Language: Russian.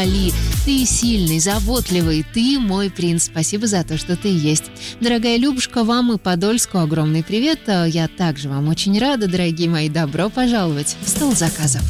Али. Ты сильный, заботливый, ты мой принц. Спасибо за то, что ты есть. Дорогая Любушка, вам и Подольску огромный привет. Я также вам очень рада, дорогие мои. Добро пожаловать в стол заказов.